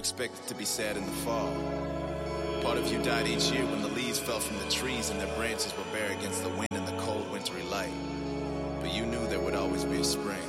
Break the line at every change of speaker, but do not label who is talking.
expected to be sad in the fall. Part of you died each year when the leaves fell from the trees and their branches were bare against the wind in the cold wintry light. But you knew there would always be a spring.